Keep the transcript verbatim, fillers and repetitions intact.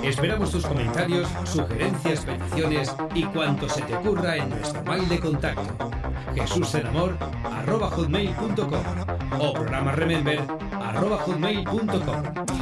Esperamos tus comentarios, sugerencias, peticiones y cuanto se te ocurra en nuestro mail de contacto jesusenamor arroba hotmail punto com o programa remember arroba hotmail punto com.